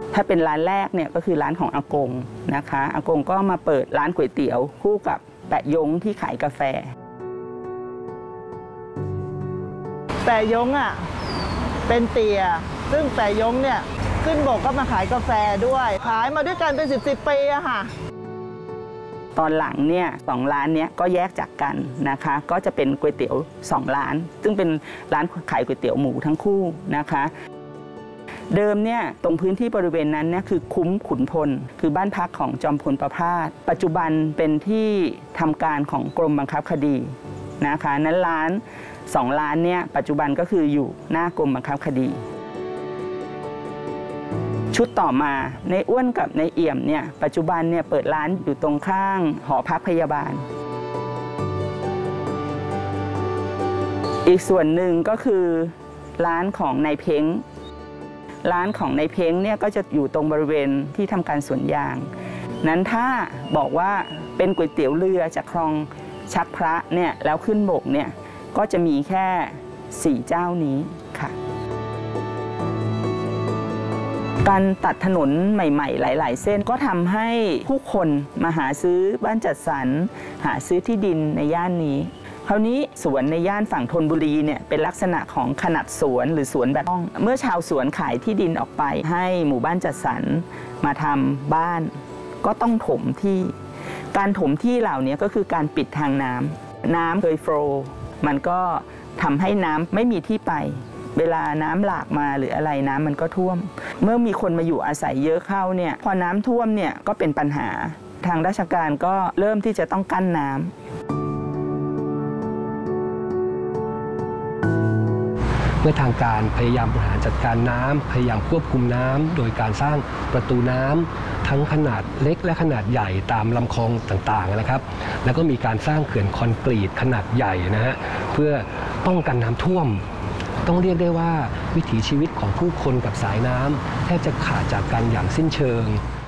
ถ้าเป็นร้านแรกเนี่ยก็คือร้านของอากงนะคะอากงก็มาเปิดร้านก๋วยเตี๋ยวคู่กับแปะยงที่ขายกาแฟแปะยงเป็นเตี๋ยซึ่งแปะยงเนี่ยขึ้นบกก็มาขายกาแฟด้วยขายมาด้วยกันเป็น10 ปีอะค่ะตอนหลังเนี่ย2 ร้านเนี้ยก็แยกจากกันนะคะก็จะเป็นก๋วยเตี๋ยว2 ร้านซึ่งเป็นร้านขายก๋วยเตี๋ยวหมูทั้งคู่นะคะเดิมเนี่ยตรงพื้นที่บริเวณนั้นเนี่ยคือคุ้มขุนพลคือบ้านพักของจอมพลประภาสปัจจุบันเป็นที่ทำการของกรมบังคับคดีนะคะนั้นร้าน2 ร้านเนี่ยปัจจุบันก็คืออยู่หน้ากรมบังคับคดีชุดต่อมาในอ้วนกับในเอี่ยมเนี่ยปัจจุบันเนี่ยเปิดร้านอยู่ตรงข้างหอพักพยาบาลอีกส่วนหนึ่งก็คือร้านของนายเพ้งร้านของนายเพ้งเนี่ยก็จะอยู่ตรงบริเวณที่ทำการสวนยางนั้นถ้าบอกว่าเป็นก๋วยเตี๋ยวเรือจากคลองชักพระเนี่ยแล้วขึ้นบกเนี่ยก็จะมีแค่4 เจ้านี้ค่ะการตัดถนนใหม่ๆหลายๆเส้นก็ทำให้ผู้คนมาหาซื้อบ้านจัดสรรหาซื้อที่ดินในย่านนี้คราวนี้สวนในย่านฝั่งธนบุรีเนี่ยเป็นลักษณะของขนาดสวนหรือสวนแบบห้องเมื่อชาวสวนขายที่ดินออกไปให้หมู่บ้านจัดสรรมาทำบ้านก็ต้องถมที่การถมที่เหล่านี้ก็คือการปิดทางน้ำเคยโฟลว์มันก็ทำให้น้ำไม่มีที่ไปเวลาน้ำหลากมาหรืออะไรน้ำมันก็ท่วมเมื่อมีคนมาอยู่อาศัยเยอะเข้าเนี่ยพอน้ำท่วมเนี่ยก็เป็นปัญหาทางราชการก็เริ่มที่จะต้องกั้นน้ำเมื่อทางการพยายามบริหารจัดการน้ำพยายามควบคุมน้ำโดยการสร้างประตูน้ำทั้งขนาดเล็กและขนาดใหญ่ตามลำคลองต่างๆนะครับแล้วก็มีการสร้างเขื่อนคอนกรีตขนาดใหญ่นะฮะเพื่อป้องกันน้ำท่วมต้องเรียกได้ว่าวิถีชีวิตของผู้คนกับสายน้ำแทบจะขาดจากกันอย่างสิ้นเชิง